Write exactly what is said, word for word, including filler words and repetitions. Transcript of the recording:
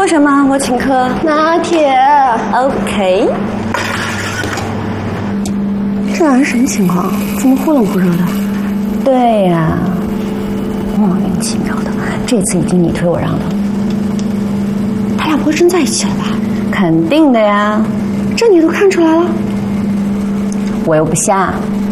做什么？我请客。 拿铁。 OK。 这俩人什么情况？怎么忽冷忽热的？ 对呀、啊，莫名其妙的。这次已经你推我让的。 他俩不会真在一起了吧？ 肯定的呀， 这你都看出来了？ 我又不瞎。